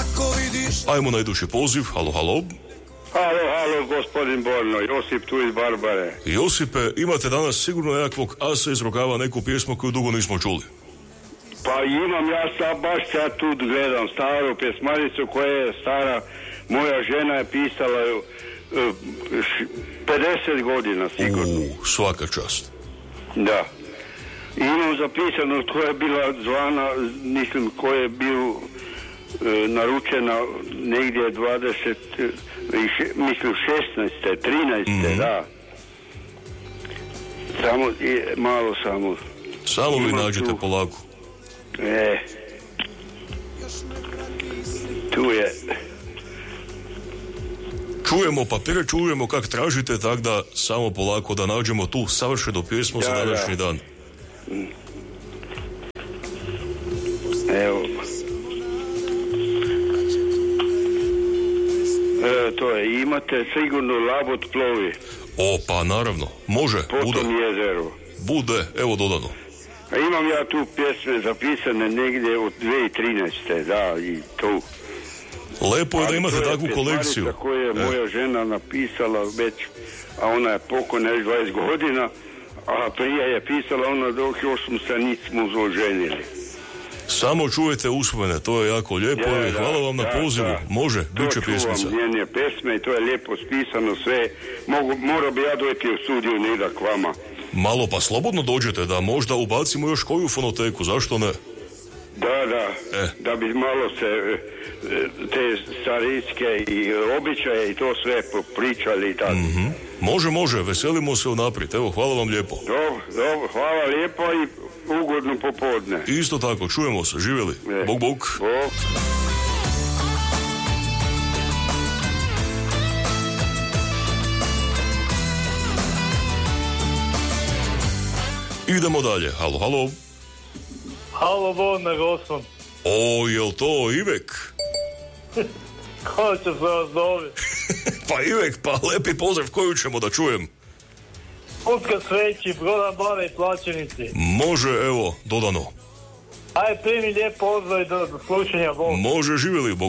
Ajmo na idući poziv. Halo, halo. Halo, gospodin Borno, Josip tu iz Barbare. Josipe, imate danas sigurno nekakvog asa iz rukava, neku pjesmu koju dugo nismo čuli. Pa imam ja baš sad tu gledam staru pjesmaricu koja je stara, moja žena je pisala 50 godina sigurno. Svaka čast. Da. I imam zapisano koja je bila zvana, mislim koja je bio naručena negdje 20, mislim 16. 13. Da. Samo, malo samo. Samo vi nađete polako. Tu je. Čujemo papire, čujemo kak tražite, tako da samo polako da nađemo tu savršenu pjesmu za današnji dan. Evo. To je, imate sigurno Labot plovi. O, pa naravno, može, bude. Potom jezero. Bude, evo dodano. A imam ja tu pjesme zapisane negdje od 2013. Da, i tu. Lepo je da imate takvu kolekciju. Koju je moja žena napisala već, a ona je pokojna 20 godina, a prije je pisala ona dok još smo se nismo oženili. Samo čujete uspomene, to je jako lijepo i hvala vam na pozivu. Može, bit će pjesmica. To čuvam njene pjesme i to je lijepo spisano sve. Morao bi ja dojeti u studiju negdje k vama. Malo pa slobodno dođete da možda ubacimo još koju fonoteku, zašto ne? Da bi malo se te starinske i običaje i to sve popričali i tako. Može, veselimo se unaprijed. Evo, hvala vam lijepo. Dobro, hvala lijepo i ugodno popodne. Isto tako, čujemo se, živjeli. Bog. Bog. Idemo dalje, halo. Halo, Borna, Gosman. O, jel to Ivek? Ko će se vas dobiti? Pa Ivek, pa lepi pozdrav, koju ćemo da čujem? Kutka sveći, Brodan Bare i Plaćenici. Može, evo, dodano. Aj, primi lijep pozdrav i do slušanja, Bog. Može, živjeli, Bog.